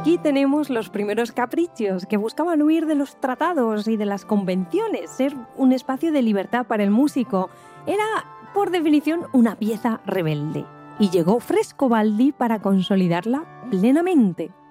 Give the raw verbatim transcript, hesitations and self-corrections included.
aquí tenemos los primeros caprichos que buscaban huir de los tratados y de las convenciones, ser un espacio de libertad para el músico. Era, por definición, una pieza rebelde. Y llegó Frescobaldi para consolidarla plenamente.